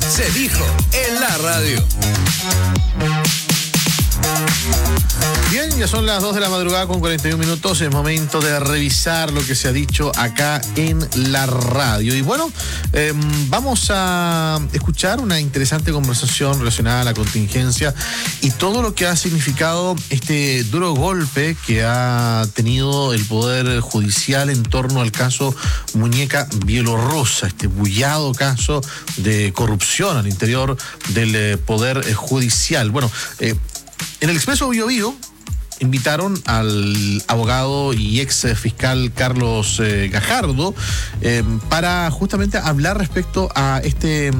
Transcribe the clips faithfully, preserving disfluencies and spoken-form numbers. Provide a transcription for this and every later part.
se dijo en la radio. Bien, ya son las dos de la madrugada con cuarenta y un minutos. Es momento de revisar lo que se ha dicho acá en la radio. Y bueno, eh, vamos a escuchar una interesante conversación relacionada a la contingencia y todo lo que ha significado este duro golpe que ha tenido el Poder Judicial en torno al caso Muñeca Bielorrusa, este bullado caso de corrupción al interior del eh, Poder Judicial. Bueno, eh, en el Expreso Bio Bio invitaron al abogado y ex fiscal Carlos eh, Gajardo eh, para justamente hablar respecto a este...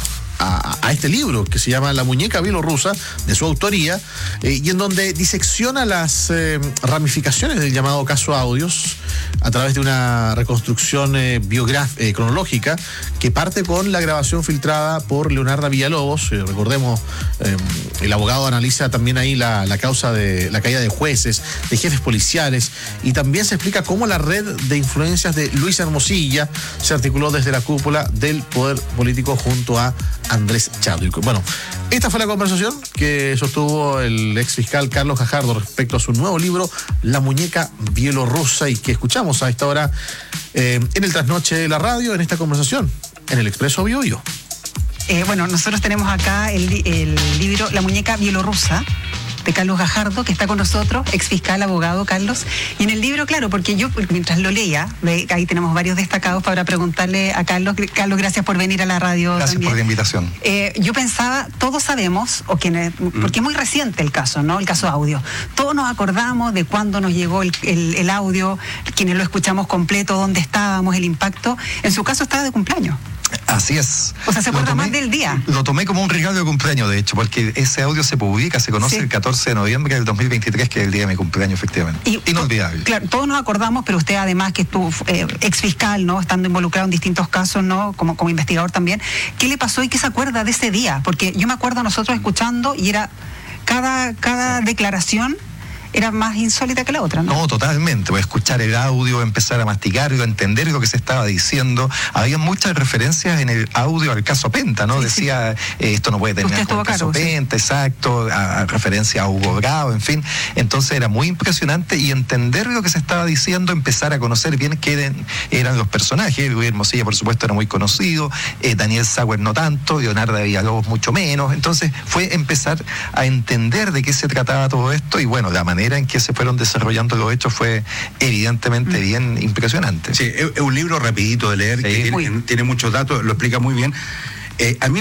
A, a este libro que se llama La Muñeca Bielorrusa, de su autoría, eh, y en donde disecciona las eh, ramificaciones del llamado caso Audios a través de una reconstrucción eh, biográfica, eh, cronológica, que parte con la grabación filtrada por Leonarda Villalobos. Eh, recordemos, eh, el abogado analiza también ahí la, la causa de la caída de jueces, de jefes policiales, y también se explica cómo la red de influencias de Luis Hermosilla se articuló desde la cúpula del poder político junto a Andrés Chadwick. Bueno, esta fue la conversación que sostuvo el ex fiscal Carlos Gajardo respecto a su nuevo libro, La Muñeca Bielorrusa, y que escuchamos a esta hora eh, en el trasnoche de la radio, en esta conversación, en el Expreso Bio Bio. Eh, bueno, nosotros tenemos acá el, el libro La Muñeca Bielorrusa, de Carlos Gajardo, que está con nosotros, ex fiscal, abogado, Carlos. Y en el libro, claro, porque yo mientras lo leía, ahí tenemos varios destacados para preguntarle a Carlos. Carlos, gracias por venir a la radio. Gracias también. por la invitación. Eh, yo pensaba, todos sabemos, o quienes, mm. porque es muy reciente el caso, ¿no? El caso audio. Todos nos acordamos de cuándo nos llegó el, el, el audio, quienes lo escuchamos completo, dónde estábamos, el impacto. En su caso estaba de cumpleaños. Así es. O sea, se acuerda tomé, más del día. Lo tomé como un regalo de cumpleaños, de hecho, porque ese audio se publica, se conoce sí. el catorce de noviembre del dos mil veintitrés, que es el día de mi cumpleaños, efectivamente. Y, Inolvidable. Claro, todos nos acordamos, pero usted además que estuvo eh, ex fiscal, ¿no? Estando involucrado en distintos casos, ¿no? Como, como investigador también. ¿Qué le pasó y qué se acuerda de ese día? Porque yo me acuerdo a nosotros escuchando y era cada, cada declaración era más insólita que la otra, ¿no? No, totalmente. Pues escuchar el audio, empezar a masticarlo, entender lo que se estaba diciendo. Había muchas referencias en el audio al caso Penta, ¿no? Sí, Decía, sí. Eh, esto no puede terminar con el caso cargo, Penta, sí. exacto, a, a referencia a Hugo Bravo, en fin. Entonces era muy impresionante y entender lo que se estaba diciendo, empezar a conocer bien qué eran los personajes. Luis Hermosilla, por supuesto, era muy conocido, eh, Daniel Sauer no tanto, Leonarda Villalobos mucho menos. Entonces fue empezar a entender de qué se trataba todo esto y bueno, la manera en que se fueron desarrollando los hechos fue evidentemente mm. bien impresionante. Sí, es, es un libro rapidito de leer, sí. que tiene, tiene muchos datos, lo explica muy bien. Eh, a mí